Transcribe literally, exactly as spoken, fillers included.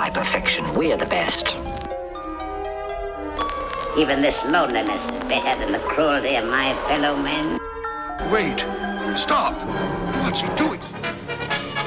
by perfection. We're the best. Even this loneliness is better than the cruelty of my fellow men. Wait. Stop. What's he doing?